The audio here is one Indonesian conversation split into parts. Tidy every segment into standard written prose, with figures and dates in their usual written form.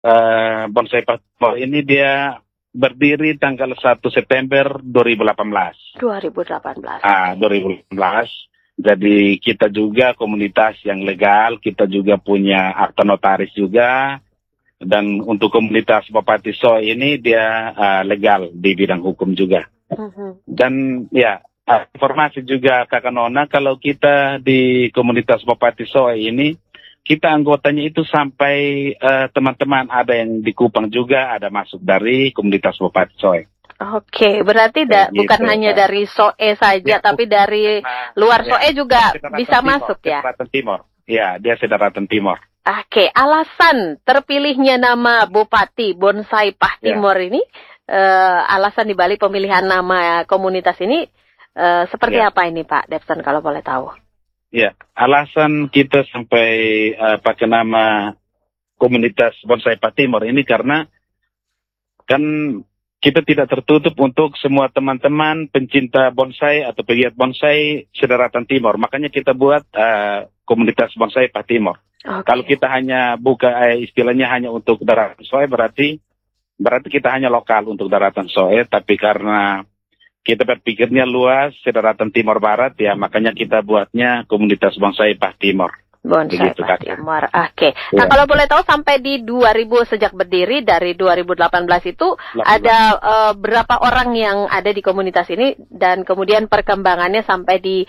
Bonsai Patimor ini dia berdiri tanggal 1 September 2018. 2018. 2018. Jadi kita juga komunitas yang legal, kita juga punya akta notaris juga. Dan untuk komunitas Bupati Soe ini dia legal di bidang hukum juga. Dan ya, informasi juga Kakak Nona, kalau kita di komunitas Bupati Soe ini, kita anggotanya itu sampai teman-teman ada yang di Kupang juga, ada masuk dari komunitas Bupati Soe. Oke, berarti bukan hanya dari Soe saja, tapi dari luar Soe juga bisa masuk ya? Daratan Timur. Ya, dia Daratan Timur. Oke, alasan terpilihnya nama Bupati Bonsai Patimor ini, alasan dibalik pemilihan nama komunitas ini, seperti apa ini Pak Debson kalau boleh tahu? Ya, alasan kita sampai pakai nama komunitas Bonsai Patimor ini karena kan kita tidak tertutup untuk semua teman-teman pencinta bonsai atau pegiat bonsai Daratan Timur. Makanya kita buat komunitas Bonsai Patimor. Okay. Kalau kita hanya buka istilahnya hanya untuk Daratan Soe, berarti kita hanya lokal untuk Daratan Soe, tapi karena kita berpikirnya luas Daratan Timur Barat ya, makanya kita buatnya komunitas Bonsai Patimor. Bonsai Patimor. Oke. Nah, kalau boleh tahu sampai di 2000 sejak berdiri dari 2018 itu ada berapa orang yang ada di komunitas ini, dan kemudian perkembangannya sampai di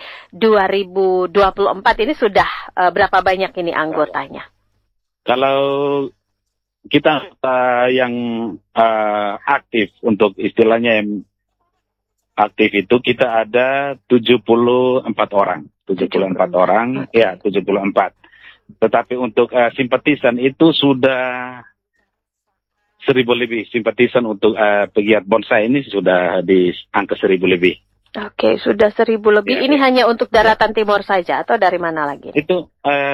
2024 ini sudah berapa banyak ini anggotanya? Kalau kita yang aktif untuk istilahnya yang aktif itu kita ada 74 orang. 74 orang, ya 74. Tetapi untuk simpatisan itu sudah 1.000 lebih. Simpatisan untuk pegiat bonsai ini sudah di angka 1.000 lebih. Oke, sudah 1.000 lebih. Ini hanya untuk Daratan Timur saja atau dari mana lagi? Itu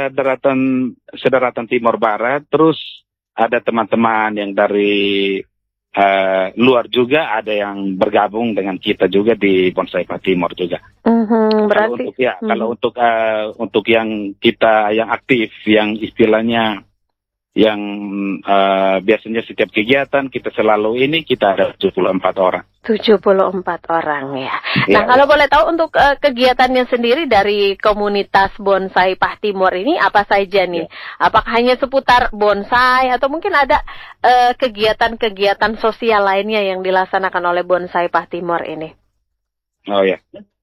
Daratan Timur Barat, terus ada teman-teman yang dari luar juga, ada yang bergabung dengan kita juga di Bonsai Patimor juga. Berarti kalau untuk yang kita yang aktif, yang istilahnya yang biasanya setiap kegiatan kita selalu ini, kita ada 74 orang. 74 orang ya. Nah, kalau boleh tahu untuk kegiatannya sendiri dari komunitas Bonsai Patimor ini apa saja nih? Apakah hanya seputar bonsai atau mungkin ada kegiatan-kegiatan sosial lainnya yang dilaksanakan oleh Bonsai Patimor ini? Oh ya.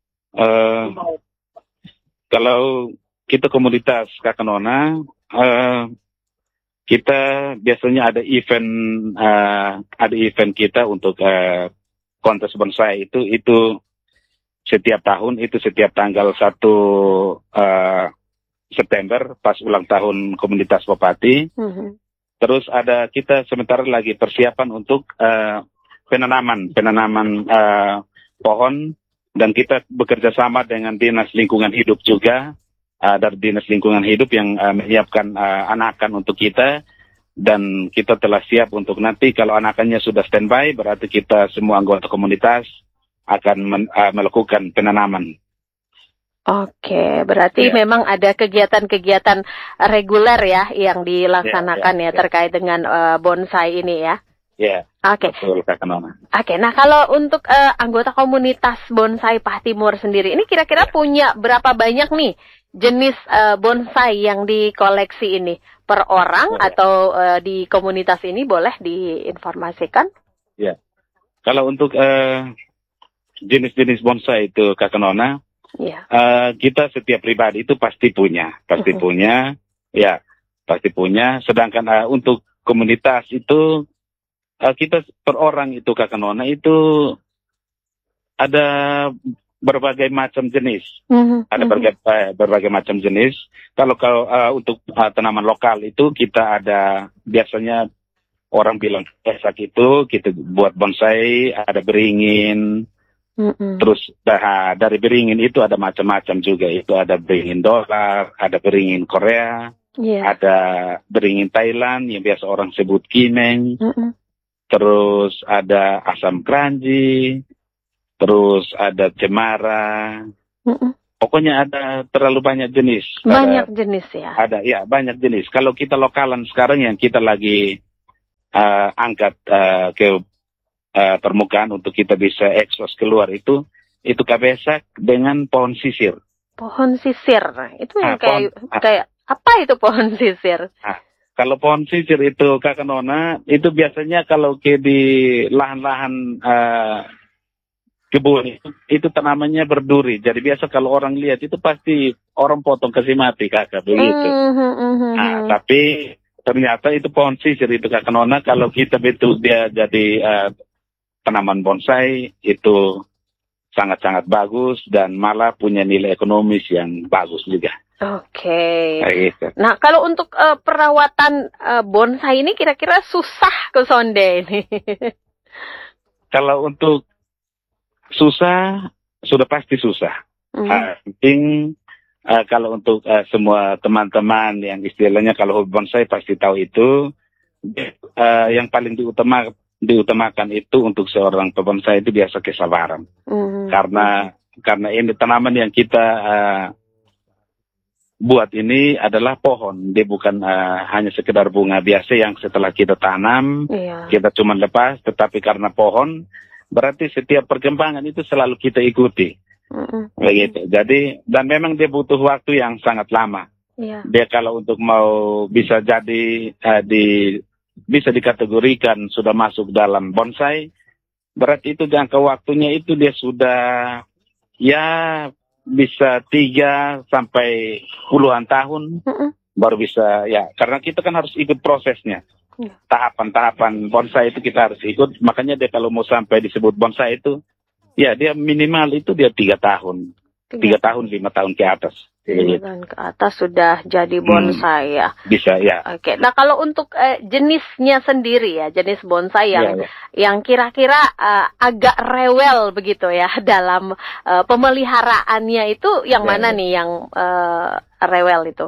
Kalau kita komunitas Kakak Nona, kita biasanya ada event kita untuk kontes bonsai itu setiap tahun, itu setiap tanggal 1 September pas ulang tahun komunitas Bupati. Terus ada kita sementara lagi persiapan untuk penanaman pohon, dan kita bekerja sama dengan Dinas Lingkungan Hidup juga. Dari Dinas Lingkungan Hidup yang menyiapkan anakan untuk kita, dan kita telah siap untuk nanti kalau anakannya sudah standby, berarti kita semua anggota komunitas akan melakukan penanaman. Oke, berarti memang ada kegiatan-kegiatan reguler ya yang dilaksanakan terkait dengan bonsai ini ya. Oke. Oke, nah kalau untuk anggota komunitas Bonsai Patimor sendiri ini kira-kira punya berapa banyak nih jenis bonsai yang dikoleksi ini per orang atau di komunitas ini, boleh diinformasikan? Ya, kalau untuk jenis-jenis bonsai itu Kakak Nona, kita setiap pribadi itu pasti punya, pasti punya. Sedangkan untuk komunitas itu kita per orang itu Kakak Nona itu ada berbagai macam jenis. Ada berbagai macam jenis. Kalau untuk tanaman lokal itu kita ada biasanya orang bilang esak itu kita buat bonsai, ada beringin. Terus dari beringin itu ada macam-macam juga. Itu ada beringin dolar, ada beringin Korea, ada beringin Thailand yang biasa orang sebut kimeng. Terus ada asam keranji, terus ada cemara. Pokoknya ada terlalu banyak jenis. Banyak jenis ya? Ada, banyak jenis. Kalau kita lokalan sekarang yang kita lagi angkat ke permukaan untuk kita bisa ekspos keluar itu kabesak dengan pohon sisir. Pohon sisir, itu yang kayak apa itu pohon sisir? Kalau pohon sisir itu Kakak Nona, itu biasanya kalau di lahan-lahan kebun itu tanamannya berduri. Jadi biasa kalau orang lihat itu pasti orang potong kasih mati Kakak begitu. Tapi ternyata itu pohon sisir itu Kakak Nona, kalau kita betul dia jadi tanaman bonsai itu sangat-sangat bagus dan malah punya nilai ekonomis yang bagus juga. Oke. Gitu. Nah, kalau untuk perawatan bonsai ini kira-kira susah ke Sonde ini? Kalau untuk susah, sudah pasti susah. Penting kalau untuk semua teman-teman yang istilahnya kalau hobi bonsai pasti tahu itu, yang paling diutamakan itu untuk seorang pebonsai itu biasa kesabaran. Karena ini tanaman yang kita buat ini adalah pohon, dia bukan hanya sekedar bunga biasa yang setelah kita tanam kita cuma lepas, tetapi karena pohon berarti setiap perkembangan itu selalu kita ikuti. Begitu. Jadi dan memang dia butuh waktu yang sangat lama. Dia kalau untuk mau bisa jadi bisa dikategorikan sudah masuk dalam bonsai, berarti itu jangka waktunya itu dia sudah bisa 3 sampai puluhan tahun baru bisa karena kita kan harus ikut prosesnya. Tahapan-tahapan bonsai itu kita harus ikut, makanya dia kalau mau sampai disebut bonsai itu dia minimal itu dia 3 tahun. 3 tahun, 5 tahun ke atas. 5 tahun ke atas sudah jadi bonsai ya? Bisa, ya. Oke, nah kalau untuk jenisnya sendiri ya, jenis bonsai yang kira-kira agak rewel begitu ya dalam pemeliharaannya itu yang mana nih yang rewel itu?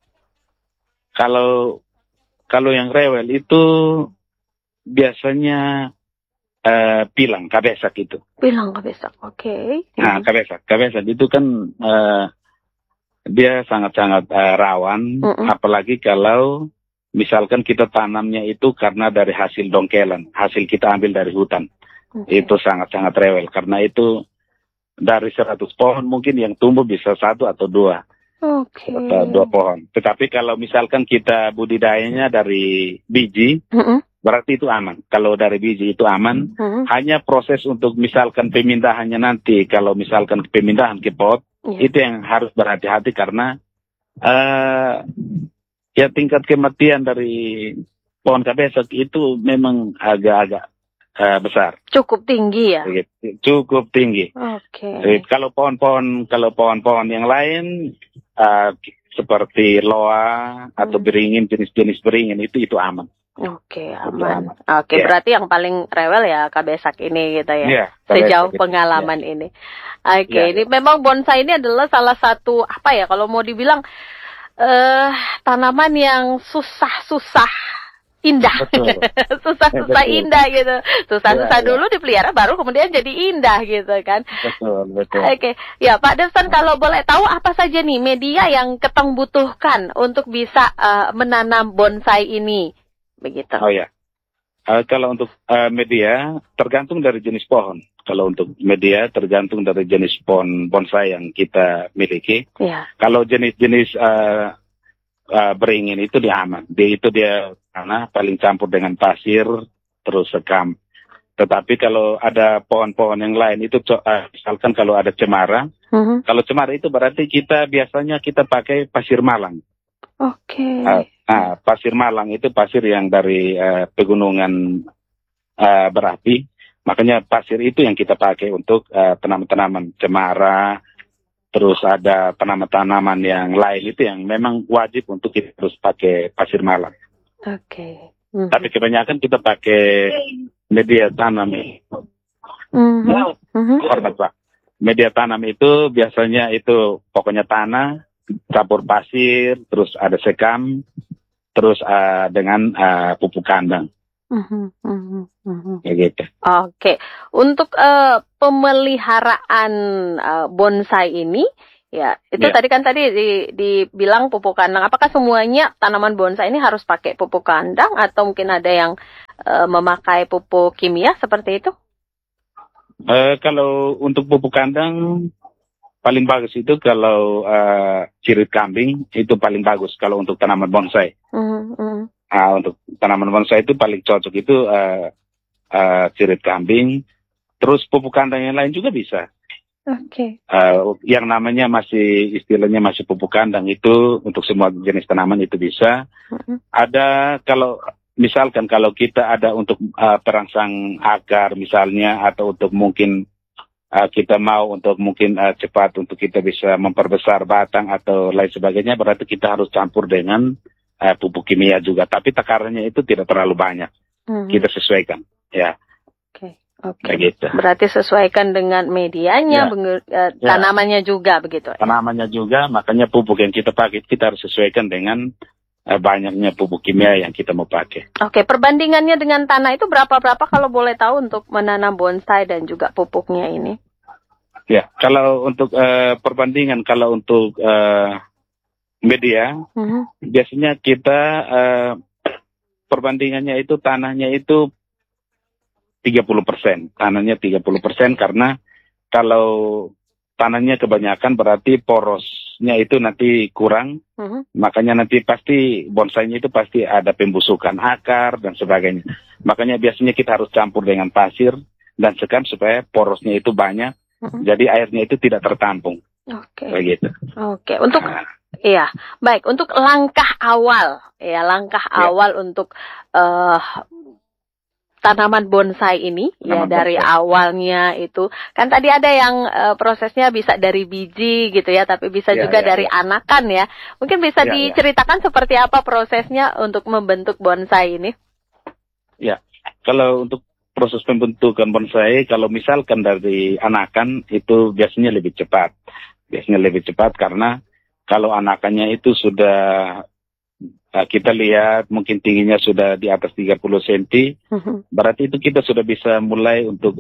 Kalau yang rewel itu biasanya pilang, kabesak itu. Pilang kabesak, oke. Nah, kabesak itu kan dia sangat-sangat rawan, apalagi kalau misalkan kita tanamnya itu karena dari hasil dongkelan, hasil kita ambil dari hutan. Itu sangat-sangat rewel, karena itu dari 100 pohon mungkin yang tumbuh bisa 1 atau 2. Atau 2 pohon. Tetapi kalau misalkan kita budidayanya dari biji, berarti itu aman. Kalau dari biji itu aman, hanya proses untuk misalkan pemindahannya nanti, kalau misalkan pemindahan ke pot, itu yang harus berhati-hati karena tingkat kematian dari pohon kabesak itu memang agak-agak besar. Cukup tinggi ya? Cukup tinggi. Kalau pohon-pohon yang lain seperti loa atau beringin, jenis-jenis beringin itu aman. Aman. Berarti yang paling rewel ya kabesak ini gitu ya. Sejauh pengalaman ini. Ini memang bonsai ini adalah salah satu kalau mau dibilang tanaman yang susah-susah indah. Susah-susah indah gitu. Susah-susah dulu dipelihara baru kemudian jadi indah gitu kan. Betul. Ya Pak Devson, kalau boleh tahu apa saja nih media yang Ketong butuhkan untuk bisa menanam bonsai ini? Begitu. Kalau untuk media tergantung dari jenis pohon. Kalau untuk media tergantung dari jenis pohon bonsai yang kita miliki. Kalau jenis-jenis beringin itu dia aman. Dia tanah paling campur dengan pasir terus sekam. Tetapi kalau ada pohon-pohon yang lain itu misalkan kalau ada cemara. Kalau cemara itu berarti biasanya kita pakai pasir malang. Pasir malang itu pasir yang dari pegunungan berapi. Makanya pasir itu yang kita pakai untuk tanaman-tanaman cemara. Terus ada tanaman-tanaman yang lain itu yang memang wajib untuk kita terus pakai pasir malang. Tapi kebanyakan kita pakai media tanam. Media tanam itu biasanya itu pokoknya tanah, campur pasir, terus ada sekam, terus dengan pupuk kandang. Gitu. Untuk pemeliharaan bonsai ini, itu tadi dibilang pupuk kandang. Apakah semuanya tanaman bonsai ini harus pakai pupuk kandang atau mungkin ada yang memakai pupuk kimia seperti itu? Kalau untuk pupuk kandang paling bagus itu kalau cirit kambing itu paling bagus kalau untuk tanaman bonsai. Untuk tanaman bonsai itu paling cocok itu cirit kambing. Terus pupuk kandang yang lain juga bisa. Oke. Yang namanya istilahnya masih pupuk kandang itu untuk semua jenis tanaman itu bisa. Ada kalau misalkan kalau kita ada untuk perangsang akar misalnya atau untuk mungkin kita mau untuk mungkin cepat untuk kita bisa memperbesar batang atau lain sebagainya, berarti kita harus campur dengan pupuk kimia juga. Tapi takarannya itu tidak terlalu banyak. Kita sesuaikan, ya. Oke. Gitu. Berarti sesuaikan dengan medianya, tanamannya juga begitu. Tanamannya juga, makanya pupuk yang kita pakai kita harus sesuaikan dengan banyaknya pupuk kimia yang kita mau pakai. Oke, perbandingannya dengan tanah itu berapa kalau boleh tahu untuk menanam bonsai dan juga pupuknya ini? Ya, kalau untuk perbandingan, kalau untuk media, biasanya kita perbandingannya itu tanahnya itu 30%. Tanahnya 30% karena kalau tanahnya kebanyakan berarti porosnya itu nanti kurang, makanya nanti pasti bonsainya itu pasti ada pembusukan akar dan sebagainya. Makanya biasanya kita harus campur dengan pasir dan sekam supaya porosnya itu banyak, jadi airnya itu tidak tertampung. Oke. Begitu. Oke. Untuk iya, baik. Untuk langkah awal, awal untuk tanaman bonsai ini, dari awalnya itu, kan tadi ada yang prosesnya bisa dari biji gitu ya, tapi bisa juga dari anakan ya. Mungkin bisa diceritakan seperti apa prosesnya untuk membentuk bonsai ini? Ya, kalau untuk proses pembentukan bonsai, kalau misalkan dari anakan itu biasanya lebih cepat. Biasanya lebih cepat karena kalau anakannya itu sudah kita lihat mungkin tingginya sudah di atas 30 cm, berarti itu kita sudah bisa mulai untuk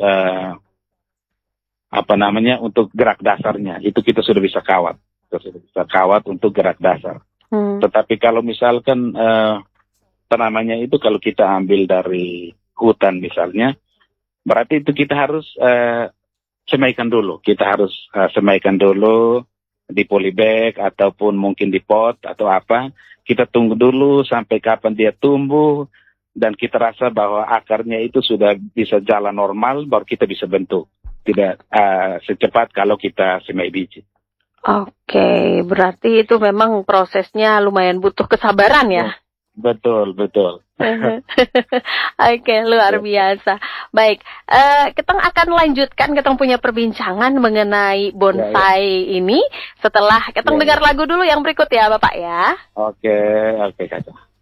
untuk gerak dasarnya, itu kita sudah bisa kawat. Kita sudah bisa kawat untuk gerak dasar. Tetapi kalau misalkan tanamannya itu kalau kita ambil dari hutan misalnya, berarti itu kita harus semaikan dulu. Kita harus semaikan dulu di polybag ataupun mungkin di pot atau apa. Kita tunggu dulu sampai kapan dia tumbuh dan kita rasa bahwa akarnya itu sudah bisa jalan normal, baru kita bisa bentuk. Tidak secepat kalau kita semai biji. Oke, berarti itu memang prosesnya lumayan butuh kesabaran ya? Betul. Oke, luar biasa. Baik, kita akan lanjutkan, kita punya perbincangan mengenai bonsai ini setelah kita dengar lagu dulu yang berikut ya Bapak ya. Oke, Kak.